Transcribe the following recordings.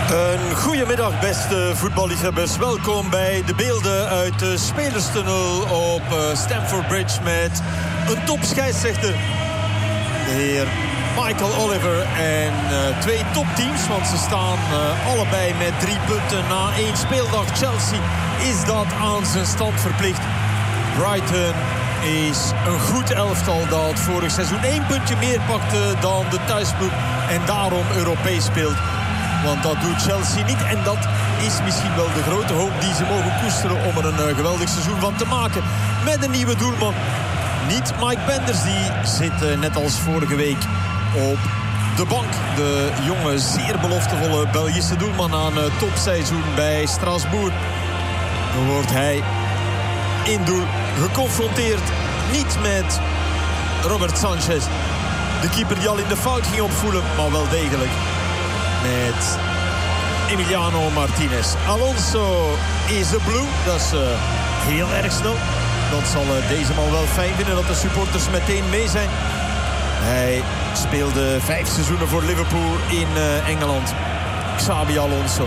Een goedemiddag, beste voetballiefhebbers. Welkom bij de beelden uit de spelerstunnel op Stamford Bridge met een topscheidsrechter, de heer Michael Oliver, en twee topteams, want ze staan allebei met 3 punten na 1 speeldag. Chelsea is dat aan zijn stand verplicht. Brighton is een goed elftal dat vorig seizoen 1 puntje meer pakte dan de thuisploeg en daarom Europees speelt. Want dat doet Chelsea niet. En dat is misschien wel de grote hoop die ze mogen koesteren om er een geweldig seizoen van te maken. Met een nieuwe doelman. Niet Mike Penders, die zit net als vorige week op de bank. De jonge, zeer beloftevolle Belgische doelman aan het topseizoen bij Strasbourg. Dan wordt hij in doel geconfronteerd. Niet met Robert Sanchez, de keeper die al in de fout ging opvoelen, maar wel degelijk met Emiliano Martinez. Alonso is de blue. Dat is heel erg snel. Dat zal deze man wel fijn vinden dat de supporters meteen mee zijn. Hij speelde 5 seizoenen voor Liverpool in Engeland. Xabi Alonso.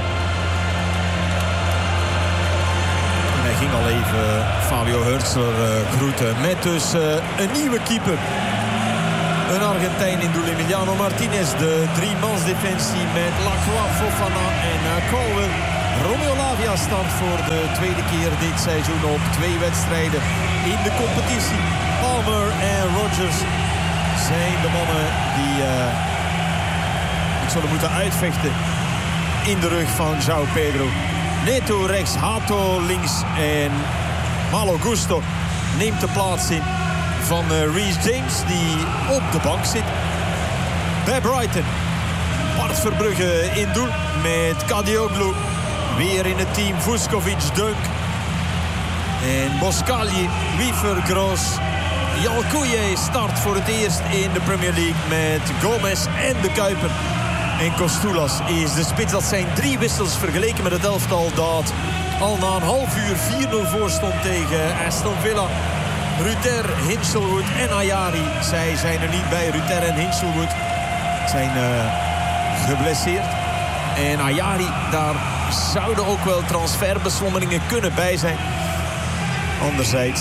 En hij ging al even Fabio Hürzeler groeten. Met dus een nieuwe keeper. Een Argentijn in doel, Emiliano Martinez. De 3-mansdefensie met Lacroix, Fofana en Colwell. Romeo Lavia staat voor de tweede keer dit seizoen op 2 wedstrijden in de competitie. Palmer en Rodgers zijn de mannen die het zullen moeten uitvechten in de rug van João Pedro. Neto rechts, Hato links en Malo Gusto neemt de plaats in van Reece James, die op de bank zit. Bij Brighton, Bart Verbrugge in doel met Kadioglu. Weer in het team Vuskovic, Dunk en Boscagli, Wiever, Gross. Yalkouye start voor het eerst in de Premier League met Gomez en de Kuiper. En Kostoulas is de spits. Dat zijn 3 wissels vergeleken met het elftal dat al na een half uur 4-0 voor stond tegen Aston Villa. Ruter, Hinchelwood en Ayari. Zij zijn er niet bij. Ruter en Hinchelwood zijn geblesseerd. En Ayari, daar zouden ook wel transferbeslommeringen kunnen bij zijn. Anderzijds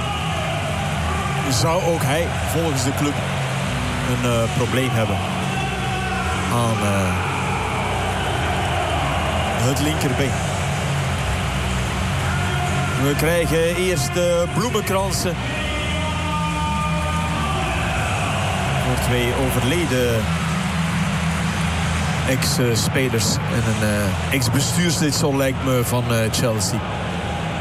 zou ook hij volgens de club een probleem hebben aan het linkerbeen. We krijgen eerst de bloemenkransen voor 2 overleden ex-spelers en een ex-bestuurslid, zo lijkt me, van Chelsea.